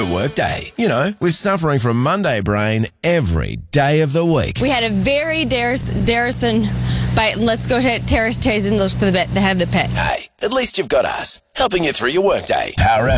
workday. You know, we're suffering from Monday brain every day of the week. We had a very Darrison bite, and let's go to Terrace Chase and look for the bit. They have the pet. Hey, at least you've got us, helping you through your workday. Power